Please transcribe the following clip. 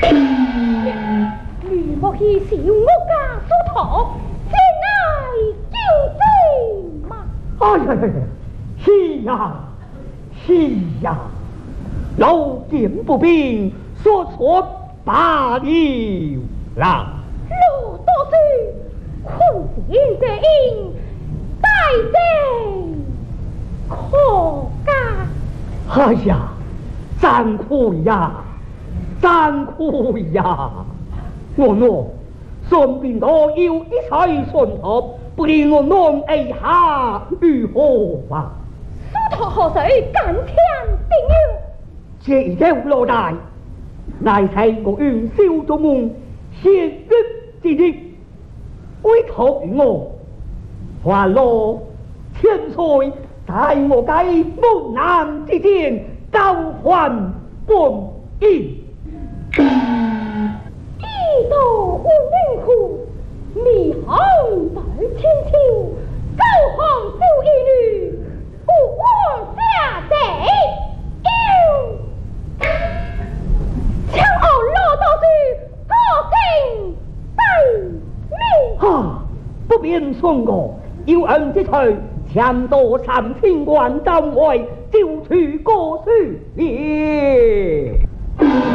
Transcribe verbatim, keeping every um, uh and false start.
如莫去小我家所托，真爱救罪嘛！ 哎呀呀呀！是呀，是呀，老见不平，说错罢了啦。 罗多士，困境这因，待这可家。 哎呀，惭愧呀，惭愧呀！我喏，顺便我要一切顺合，不知我喏哎下如何啊？ 苏托何谁敢枪定要？这有落大，乃是我元宵中门血月之日，委托于我，还落千岁在我该门南之间交还本意。 一道无名户，迷航在千秋，高行富一女，不我下贼，yêu枪后罗道士，各境对命。 哈，不便送我，要恩之罪，强夺三千万张位，就去过去也。